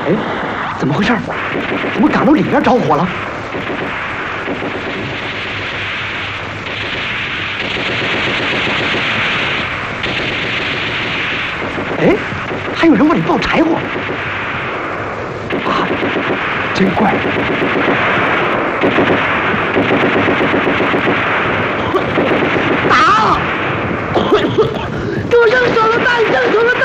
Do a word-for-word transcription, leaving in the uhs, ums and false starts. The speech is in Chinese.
哎，怎么回事？怎么赶到里边着火了？哎，还有人往里抱柴火。啊，真怪！打！给我扔手榴弹！扔手榴弹！